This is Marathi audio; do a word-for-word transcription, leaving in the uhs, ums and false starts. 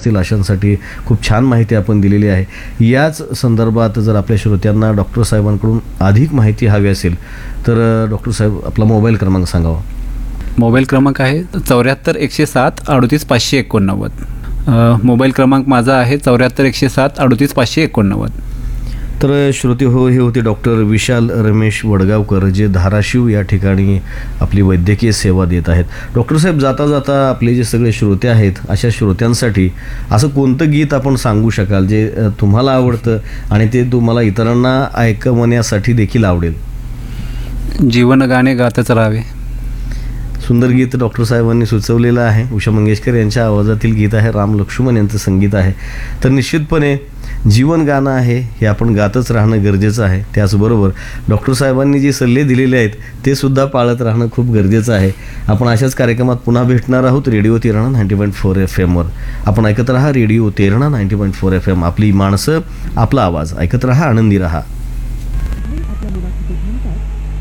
असतील अशांसाठी खूप छान माहिती आपण दिलेली आहे. याच संदर्भात जर आपल्या श्रोत्यांना डॉक्टर साहेबांकडून अधिक माहिती हवी असेल तर डॉक्टर साहेब आपला मोबाईल क्रमांक सांगावा. मोबाईल क्रमांक आहे चौऱ्याहत्तर एकशे सात अडतीस पाचशे एकोणनव्वद. मोबाईल क्रमांक माझा आहे चौऱ्याहत्तर एकशे सात अडतीस पाचशे एकोणनव्वद. तर श्रोते हो, हे होते डॉक्टर विशाल रमेश वडगावकर, जे धाराशिव या ठिकाणी आपली वैद्यकीय सेवा देत आहेत. डॉक्टर साहेब, जाता जाता आपले जे सगळे श्रोते आहेत अशा श्रोत्यांसाठी असं कोणतं गीत आपण सांगू शकाल जे तुम्हाला आवडतं आणि ते तुम्हाला इतरांना ऐकवण्यासाठी देखील आवडेल? जीवन गाणे गातच राहावे. सुंदर गीत डॉक्टर साहेबांनी सुचवलेलं आहे. उषा मंगेशकर यांच्या आवाजातील गीत आहे, राम लक्ष्मण यांचं संगीत आहे. तर निश्चितपणे जीवन गाणं आहे हे आपण गातच राहणं गरजेचं आहे. त्याचबरोबर डॉक्टर साहेबांनी जे सल्ले दिलेले आहेत ते सुद्धा पाळत राहणं खूप गरजेचं आहे. आपण अशाच कार्यक्रमात पुन्हा भेटणार आहोत radio Terna ninety point four F एमवर. आपण ऐकत राहा radio Terna ninety point four F M. आपली माणसं, आपला आवाज. ऐकत राहा, आनंदी राहा.